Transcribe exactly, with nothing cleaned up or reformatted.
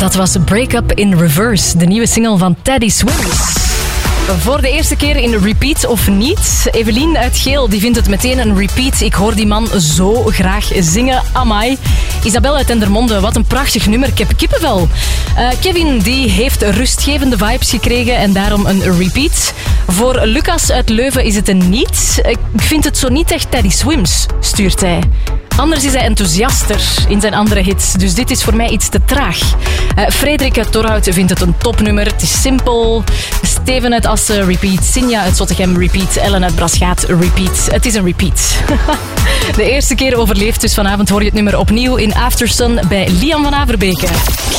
Dat was Break Up in Reverse, de nieuwe single van Teddy Swims. Voor de eerste keer in repeat of niet. Evelien uit Geel die vindt het meteen een repeat. Ik hoor die man zo graag zingen. Amai. Isabel uit Dendermonde, wat een prachtig nummer. Ik heb kippenvel. Uh, Kevin die heeft rustgevende vibes gekregen en daarom een repeat. Voor Lucas uit Leuven is het een niet. Ik vind het zo niet echt Teddy Swims, stuurt hij. Anders is hij enthousiaster in zijn andere hits. Dus dit is voor mij iets te traag. Uh, Frederik uit Torhout vindt het een topnummer. Het is simpel. Steven uit Assen, repeat. Sinja uit Zottegem, repeat. Ellen uit Braschaat, repeat. Het is een repeat. De eerste keer overleefd, dus vanavond hoor je het nummer opnieuw in Aftersun bij Liam van Averbeke.